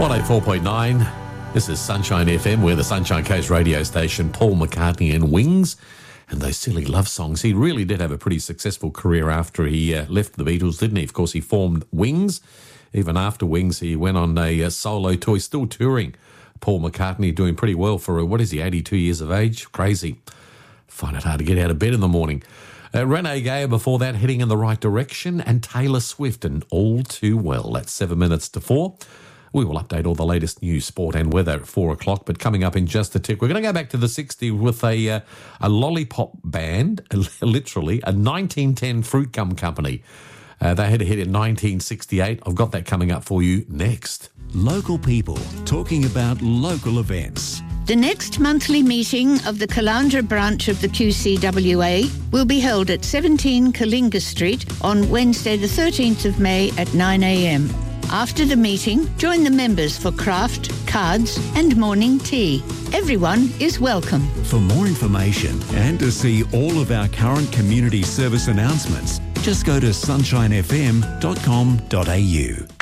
104.9. This is Sunshine FM. We're the Sunshine Coast radio station. Paul McCartney and Wings and those silly love songs. He really did have a pretty successful career after he left the Beatles, didn't he? Of course, he formed Wings. Even after Wings, he went on a solo tour, still touring. Paul McCartney doing pretty well for, 82 years of age? Crazy. Find it hard to get out of bed in the morning. Renee Gayer before that, Heading in the Right Direction, and Taylor Swift and All Too Well. That's 7 minutes to 4. We will update all the latest news, sport and weather at 4 o'clock, but coming up in just a tick, we're going to go back to the 60s with a lollipop band, literally, a 1910 fruit gum company. They had a hit in 1968. I've got that coming up for you next. Local people talking about local events. The next monthly meeting of the Caloundra branch of the QCWA will be held at 17 Kalinga Street on Wednesday the 13th of May at 9 a.m. After the meeting, join the members for craft, cards and morning tea. Everyone is welcome. For more information and to see all of our current community service announcements, just go to sunshinefm.com.au.